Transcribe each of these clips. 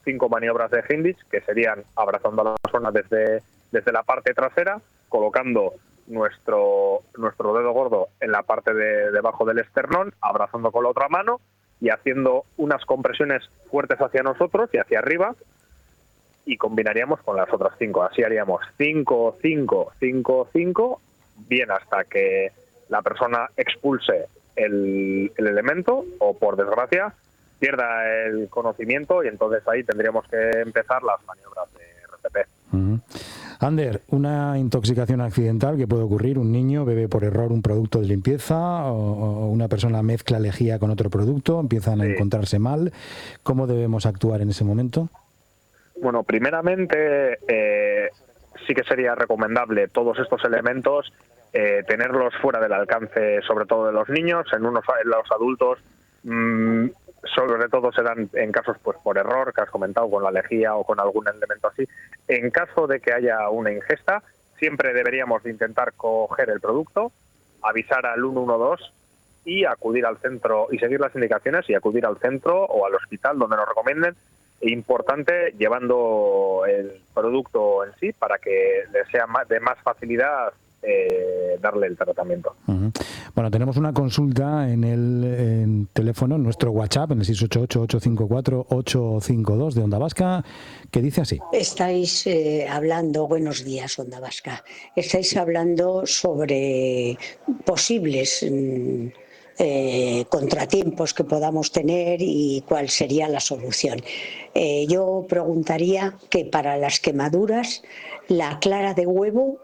5 maniobras de Hindich, que serían abrazando a la persona desde la parte trasera, colocando nuestro dedo gordo en la parte de debajo del esternón, abrazando con la otra mano y haciendo unas compresiones fuertes hacia nosotros y hacia arriba, y combinaríamos con las otras 5. Así haríamos 5, 5, 5, 5, bien hasta que la persona expulse el elemento o, por desgracia, pierda el conocimiento, y entonces ahí tendríamos que empezar las maniobras de RCP. Ander, una intoxicación accidental que puede ocurrir, un niño bebe por error un producto de limpieza o una persona mezcla lejía con otro producto, empiezan a encontrarse mal. ¿Cómo debemos actuar en ese momento? Bueno, primeramente sí que sería recomendable todos estos elementos tenerlos fuera del alcance, sobre todo de los niños. En los adultos sobre todo se dan en casos pues por error, que has comentado, con la lejía o con algún elemento así. En caso de que haya una ingesta, siempre deberíamos de intentar coger el producto, avisar al 112 y acudir al centro y seguir las indicaciones y acudir al centro o al hospital donde nos recomienden. Importante, llevando el producto en sí para que le sea de más facilidad darle el tratamiento. Bueno, tenemos una consulta en el teléfono, en nuestro WhatsApp, en el 688-854-852 de Onda Vasca, que dice así. Estáis hablando, buenos días, Onda Vasca, estáis hablando sobre posibles contratiempos que podamos tener y cuál sería la solución. Yo preguntaría que para las quemaduras, la clara de huevo,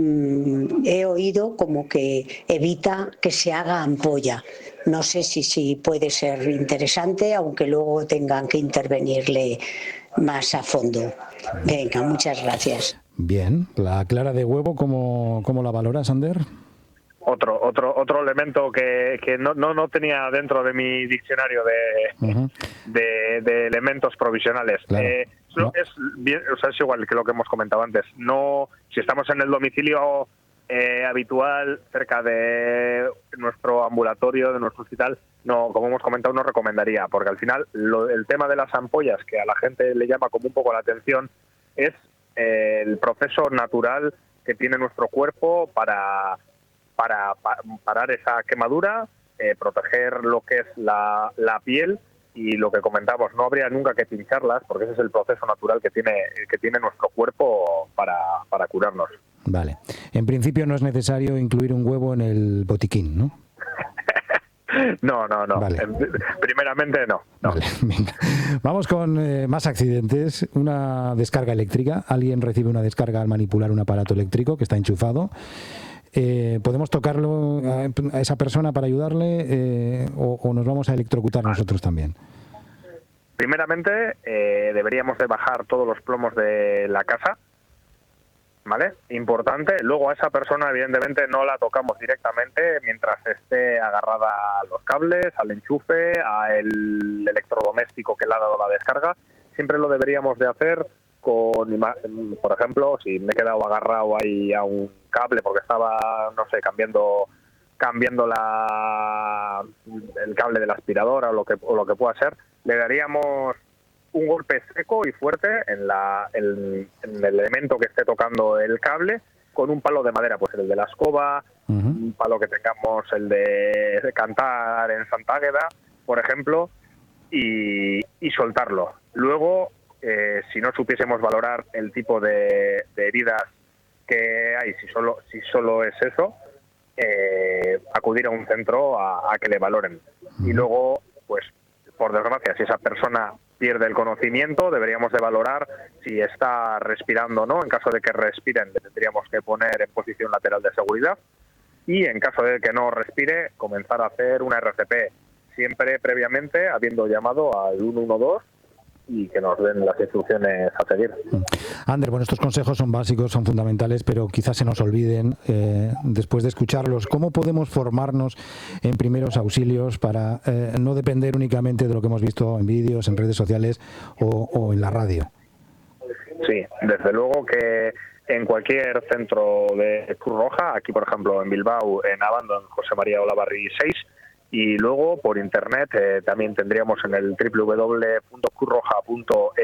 he oído como que evita que se haga ampolla. No sé si puede ser interesante, aunque luego tengan que intervenirle más a fondo. Venga, muchas gracias. Bien, la clara de huevo, ¿cómo la valoras, Ander? Otro elemento que no tenía dentro de mi diccionario de elementos provisionales. Claro. Es bien, o sea, es igual que lo que hemos comentado antes. No, si estamos en el domicilio habitual, cerca de nuestro ambulatorio, de nuestro hospital, no, como hemos comentado, no recomendaría, porque al final el tema de las ampollas, que a la gente le llama como un poco la atención, es el proceso natural que tiene nuestro cuerpo para parar esa quemadura, proteger lo que es la piel, y lo que comentamos, no habría nunca que pincharlas, porque ese es el proceso natural que tiene nuestro cuerpo para curarnos. Vale. En principio no es necesario incluir un huevo en el botiquín, ¿no? No. Vale. Primeramente no. Vale, venga. Vamos con más accidentes. Una descarga eléctrica. Alguien recibe una descarga al manipular un aparato eléctrico que está enchufado. ¿Podemos tocarlo a esa persona para ayudarle o nos vamos a electrocutar nosotros también? Primeramente, deberíamos de bajar todos los plomos de la casa, ¿vale? Importante. Luego a esa persona, evidentemente, no la tocamos directamente mientras esté agarrada a los cables, al enchufe, al electrodoméstico que le ha dado la descarga. Siempre lo deberíamos de hacer con, por ejemplo, si me he quedado agarrado ahí a un cable porque estaba, no sé, cambiando el cable de la aspiradora o lo que pueda ser, le daríamos un golpe seco y fuerte en el elemento que esté tocando el cable con un palo de madera, pues el de la escoba, un palo que tengamos, el de cantar en Santa Águeda, por ejemplo, y soltarlo. Luego, si no supiésemos valorar el tipo de heridas que hay, si solo es eso, acudir a un centro a que le valoren. Y luego, pues, por desgracia, si esa persona pierde el conocimiento, deberíamos de valorar si está respirando o no. En caso de que respiren, le tendríamos que poner en posición lateral de seguridad. Y en caso de que no respire, comenzar a hacer una RCP, siempre previamente habiendo llamado al 112 y que nos den las instrucciones a seguir. Ander, bueno, estos consejos son básicos, son fundamentales, pero quizás se nos olviden después de escucharlos. ¿Cómo podemos formarnos en primeros auxilios para no depender únicamente de lo que hemos visto en vídeos, en redes sociales o en la radio? Sí, desde luego que en cualquier centro de Cruz Roja, aquí por ejemplo en Bilbao, en Abando, en José María Olavarri 6, y luego por internet también tendríamos en el www.cruzroja.es